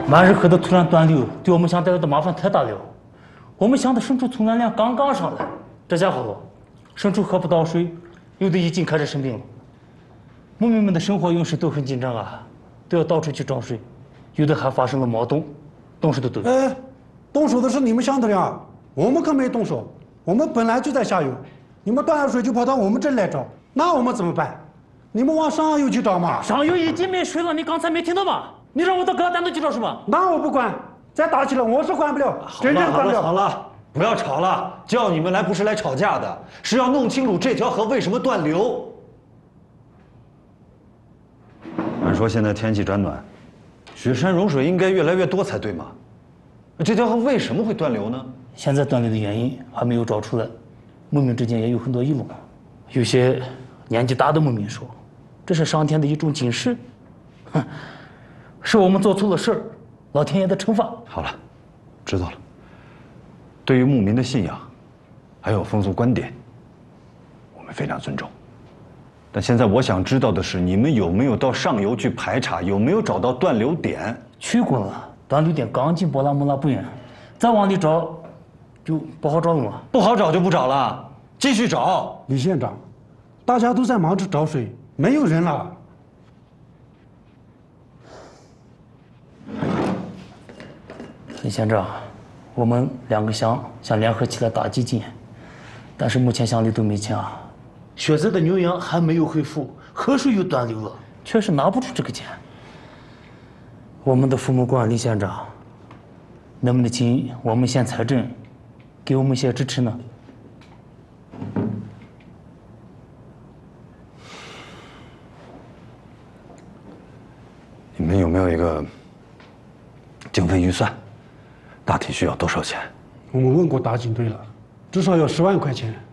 满日河的突然断流，对我们乡带来的麻烦太大了。我们乡的牲畜存栏量刚刚上来，这家伙牲畜喝不到水，有的已经开始生病了。牧民们的生活用水都很紧张啊，都要到处去找水，有的还发生了冒冻，动手的都有。 哎，动手的是你们乡的人啊，我们可没动手，我们本来就在下游，你们断了水就跑到我们这儿来找，那我们怎么办？你们往上游去找嘛。 上游已经没水了，你刚才没听到吗？你让我到高单独去找什么？ 那我不管，再打起来我是管不了，真正管不了。 好了，不要吵了，叫你们来不是来吵架的，是要弄清楚这条河为什么断流。按说现在天气转暖，雪山融水应该越来越多才对嘛？这条河为什么会断流呢？ 现在断流的原因还没有找出来，牧民之间也有很多议论。有些年纪大的牧民说，这是上天的一种警示，是我们做错了事儿，老天爷的惩罚。 好了，知道了。对于牧民的信仰，还有风俗观点，我们非常尊重。但现在我想知道的是，你们有没有到上游去排查，有没有找到断流点？ 去过了，断流点刚进博拉木拉不远，再往里找，就不好找了嘛。 不好找就不找了，继续找。 李县长，大家都在忙着找水，没有人了。 李县长，我们2个乡想联合起来打基金，但是目前乡里都没钱啊。雪灾的牛羊还没有恢复，河水又断流了，确实拿不出这个钱。我们的父母官李县长，能不能请我们县财政给我们一些支持呢？ 你们有没有一个经费预算？大体需要多少钱？ 我们问过打井队了，至少要10万块钱。